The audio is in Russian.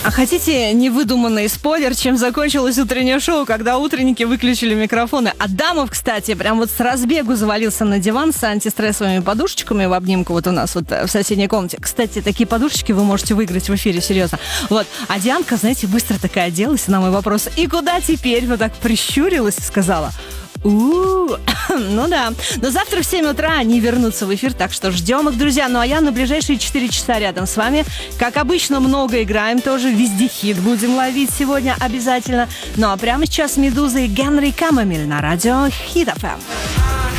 А хотите невыдуманный спойлер, чем закончилось утреннее шоу, когда утренники выключили микрофоны? Адамов, кстати, прям вот с разбегу завалился на диван с антистрессовыми подушечками в обнимку вот у нас вот в соседней комнате. Кстати, такие подушечки вы можете выиграть в эфире, серьезно. Вот. А Дианка, знаете, быстро такая оделась на мой вопрос. И куда теперь? Вот так прищурилась и сказала: ну да. Но завтра в 7 утра они вернутся в эфир, так что ждем их, друзья. Ну а я на ближайшие 4 часа рядом с вами. Как обычно, много играем тоже. Везде хит будем ловить сегодня обязательно. Ну а прямо сейчас Медуза и Генри Камамиль на радио Хит FM.